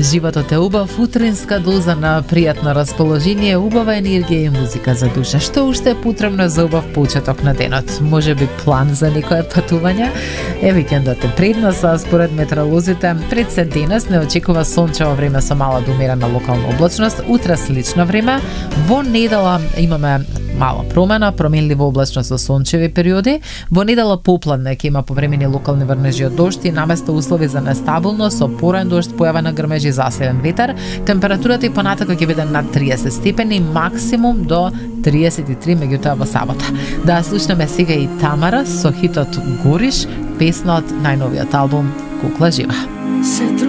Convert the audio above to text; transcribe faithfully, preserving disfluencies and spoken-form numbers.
Животот е убав, утринска доза на пријатно расположение, убава енергија и музика за душа. Што уште е потребно за убав почеток на денот? Може би план за некое патување? Е, викендот е пред нас, а според метеоролозите пред се денес не очекува сончево време со мала до умерена локална облачност, утре слично време. Во недела имаме мала промена, променливо облачно со сончеви периоди. Во недела попладне ќе има повремени локални врнежи од дожд и наместо услови за нестабилност со порен дожд, појава на грмежи и засилен ветер. Температурата и понатака ќе биде над триесет степени, максимум до триесет и три меѓутоа во сабота. Да слушнеме сега и Тамара со хитот Гориш, песна од најновиот албум Кукла жива.